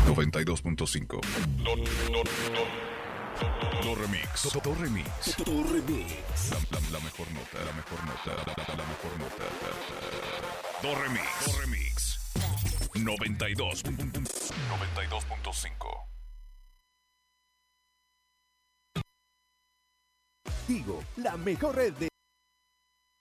92.5. Do Remix. Do Remix. Do Remix. La mejor nota, la mejor nota, la mejor nota. Do Remix. Do Remix. 92.5. Tigo, la mejor red de